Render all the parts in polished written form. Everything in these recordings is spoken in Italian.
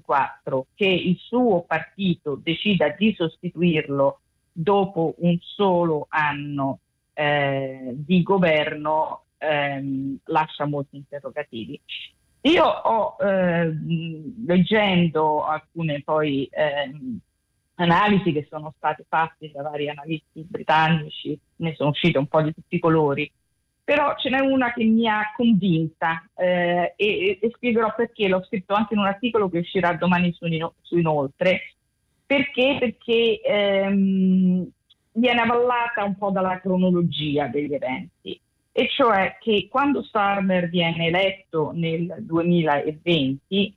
2024 che il suo partito decida di sostituirlo dopo un solo anno di governo lascia molti interrogativi. Io ho, leggendo alcune poi analisi che sono state fatte da vari analisti britannici, ne sono uscite un po' di tutti i colori, però ce n'è una che mi ha convinta e spiegherò perché. L'ho scritto anche in un articolo che uscirà domani su Inoltre, perché viene avallata un po' dalla cronologia degli eventi, e cioè che quando Starmer viene eletto nel 2020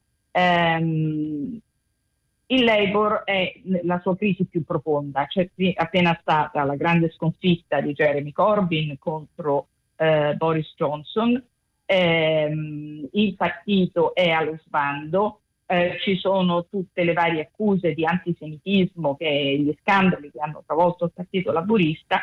il Labour è la sua crisi più profonda. C'è appena stata la grande sconfitta di Jeremy Corbyn contro Boris Johnson, il partito è allo sbando, ci sono tutte le varie accuse di antisemitismo, gli scandali che hanno travolto il partito laburista.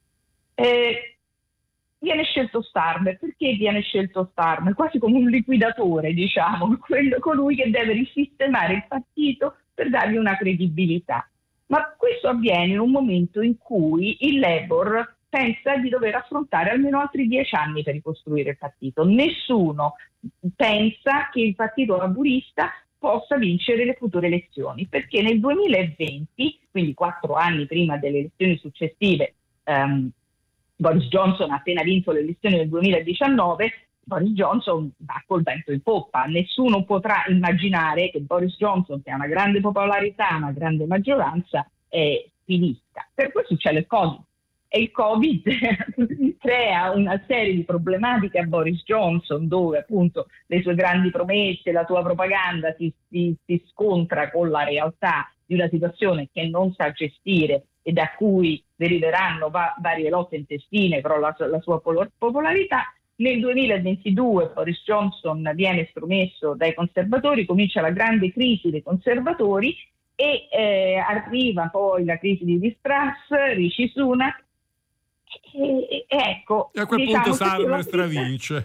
Viene scelto Starmer. Perché viene scelto Starmer? Quasi come un liquidatore, diciamo, colui che deve risistemare il partito per dargli una credibilità. Ma questo avviene in un momento in cui il Labour pensa di dover affrontare almeno altri 10 anni per ricostruire il partito. Nessuno pensa che il partito laburista possa vincere le future elezioni, perché nel 2020, quindi 4 anni prima delle elezioni successive, Boris Johnson ha appena vinto le elezioni del 2019, Boris Johnson va col vento in poppa. Nessuno potrà immaginare che Boris Johnson, che ha una grande popolarità, una grande maggioranza, finisca. Per cui succede il Covid. E il Covid crea una serie di problematiche a Boris Johnson, dove appunto le sue grandi promesse, la sua propaganda si scontra con la realtà di una situazione che non sa gestire e da cui deriveranno varie lotte intestine, però la sua popolarità. Nel 2022 Boris Johnson viene estromesso dai conservatori, comincia la grande crisi dei conservatori e arriva poi la crisi di Liz Truss, Rishi Sunak, e ecco, e a quel punto Starmer stravince.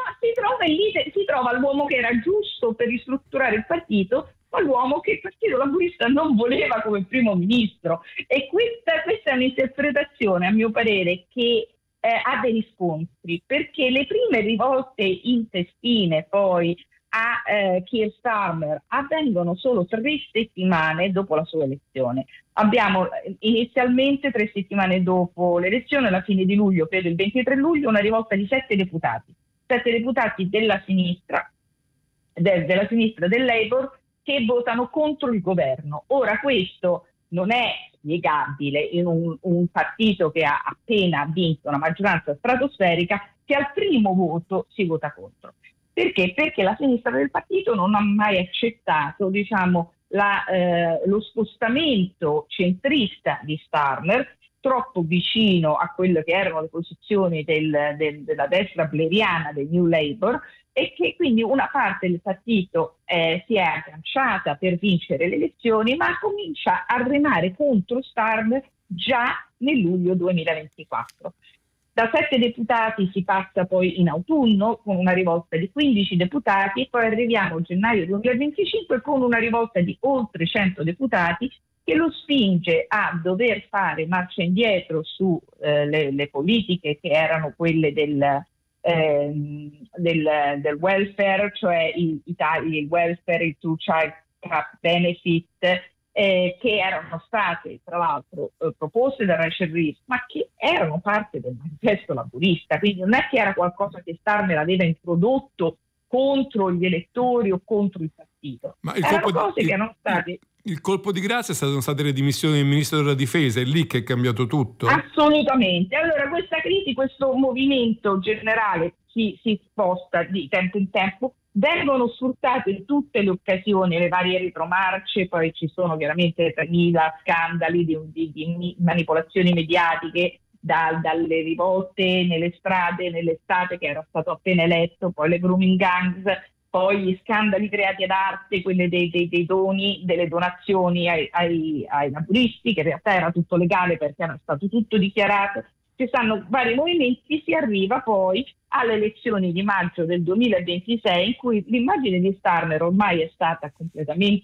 Si trova l'uomo che era giusto per ristrutturare il partito, ma l'uomo che il partito laburista non voleva come primo ministro. E questa è un'interpretazione, a mio parere, che ha dei riscontri, perché le prime rivolte intestine poi a Keir Starmer avvengono solo 3 settimane dopo la sua elezione. Abbiamo inizialmente 3 settimane dopo l'elezione, alla fine di luglio, credo il 23 luglio, una rivolta di 7 deputati della sinistra, della sinistra del Labour, che votano contro il governo. Ora, questo non è spiegabile in un partito che ha appena vinto una maggioranza stratosferica, che al primo voto si vota contro. Perché? Perché la sinistra del partito non ha mai accettato, diciamo, lo spostamento centrista di Starmer, troppo vicino a quelle che erano le posizioni della destra blairiana, del New Labour, e che quindi una parte del partito si è agganciata per vincere le elezioni, ma comincia a remare contro Starmer già nel luglio 2024. Da 7 deputati si passa poi in autunno con una rivolta di 15 deputati e poi arriviamo a gennaio 2025 con una rivolta di oltre 100 deputati che lo spinge a dover fare marcia indietro su le politiche che erano quelle del welfare, cioè il welfare, il two-child benefit, che erano state tra l'altro proposte da Rachel Reeves, ma che erano parte del manifesto laburista, quindi non è che era qualcosa che Starmer aveva introdotto contro gli elettori o contro il partito. Ma erano cose che erano state... Il colpo di grazia sono state le dimissioni del ministro della difesa, è lì che è cambiato tutto? Assolutamente. Allora questa crisi, questo movimento generale si sposta di tempo in tempo. Vengono sfruttate tutte le occasioni, le varie retromarce, poi ci sono chiaramente 3.000 scandali di manipolazioni mediatiche, dalle rivolte nelle strade nell'estate che era stato appena eletto, poi le grooming gangs, poi gli scandali creati ad arte, quelle dei doni, delle donazioni ai laburisti, che in realtà era tutto legale perché era stato tutto dichiarato. Ci stanno vari movimenti, si arriva poi alle elezioni di maggio del 2026 in cui l'immagine di Starmer ormai è stata completamente